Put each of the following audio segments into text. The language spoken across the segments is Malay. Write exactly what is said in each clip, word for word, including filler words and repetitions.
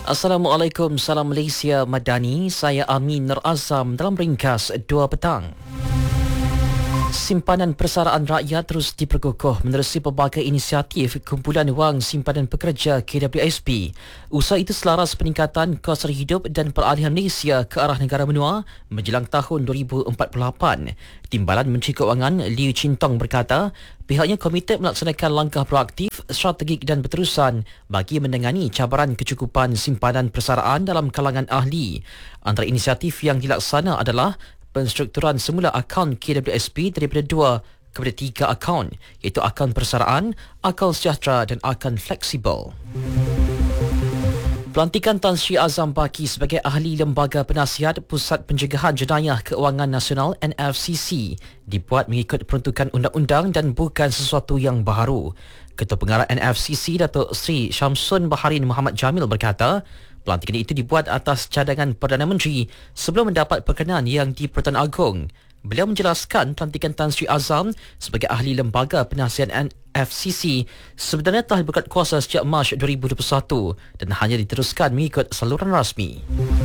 Assalamualaikum, salam Malaysia Madani. Saya Amin Nur Azam dalam ringkas dua petang. Simpanan persaraan rakyat terus diperkukuh menerusi pelbagai inisiatif kumpulan wang simpanan pekerja K W S P. Usaha itu selaras peningkatan kos hidup dan peralihan Malaysia ke arah negara menua menjelang tahun dua ribu empat puluh lapan. Timbalan Menteri Keuangan Liu Chin Tong berkata, pihaknya komited melaksanakan langkah proaktif, strategik dan berterusan bagi menangani cabaran kecukupan simpanan persaraan dalam kalangan ahli. Antara inisiatif yang dilaksana adalah penstrukturan semula akaun K W S P daripada dua kepada tiga akaun, iaitu akaun persaraan, akaun sejahtera dan akaun fleksibel. Pelantikan Tan Sri Azam Baki sebagai ahli Lembaga Penasihat Pusat Pencegahan Jenayah Keuangan Nasional N F C C dibuat mengikut peruntukan undang-undang dan bukan sesuatu yang baharu. Ketua Pengarah N F C C Datuk Seri Syamsun Baharin Muhammad Jamil berkata, pelantikan itu dibuat atas cadangan Perdana Menteri sebelum mendapat perkenan yang di Pertuan Agong. Beliau menjelaskan pelantikan Tan Sri Azam sebagai ahli Lembaga Penasihat N F C C sebenarnya telah berkat kuasa sejak Mac dua ribu dua puluh satu dan hanya diteruskan mengikut saluran rasmi.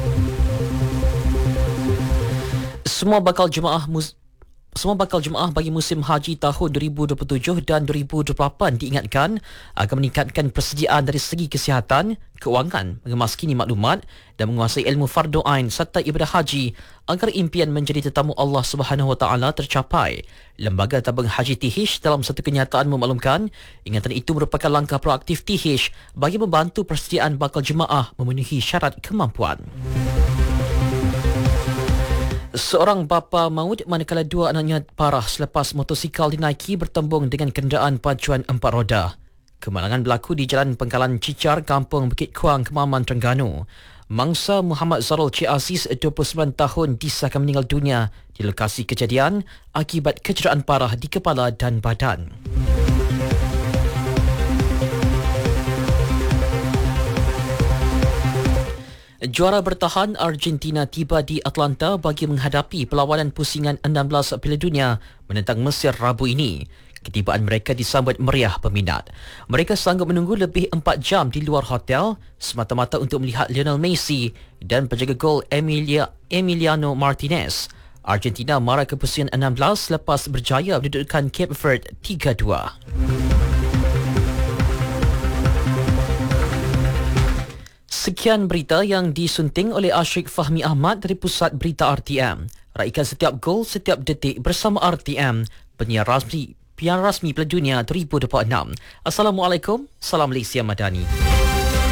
Semua bakal jemaah mus- Semua bakal jemaah bagi musim haji tahun dua ribu dua puluh tujuh dan dua ribu dua puluh lapan diingatkan agar meningkatkan persediaan dari segi kesihatan, keuangan, mengemaskini maklumat dan menguasai ilmu fardu ain serta ibadah haji agar impian menjadi tetamu Allah Subhanahu Wa Taala tercapai. Lembaga Tabung Haji T H dalam satu kenyataan memaklumkan ingatan itu merupakan langkah proaktif T H bagi membantu persediaan bakal jemaah memenuhi syarat kemampuan. Seorang bapa maut manakala dua anaknya parah selepas motosikal dinaiki bertembung dengan kenderaan pacuan empat roda. Kemalangan berlaku di Jalan Pengkalan Cicar, Kampung Bukit Kuang, Kemaman, Terengganu. Mangsa Muhammad Zarul Cik Aziz, dua puluh sembilan tahun, disahkan meninggal dunia di lokasi kejadian akibat kecederaan parah di kepala dan badan. Juara bertahan Argentina tiba di Atlanta bagi menghadapi perlawanan pusingan enam belas Piala Dunia menentang Mesir Rabu ini. Ketibaan mereka disambut meriah peminat. Mereka sanggup menunggu lebih empat jam di luar hotel semata-mata untuk melihat Lionel Messi dan penjaga gol Emilia, Emiliano Martinez. Argentina marah ke pusingan enam belas selepas berjaya mendudukkan Cape Verde tiga dua. Sekian berita yang disunting oleh Ashrik Fahmi Ahmad dari Pusat Berita R T M. Raikan setiap gol, setiap detik bersama R T M, penyiar rasmi, penyiar rasmi Piala Dunia dua ribu dua puluh enam. Assalamualaikum, salam Malaysia Madani.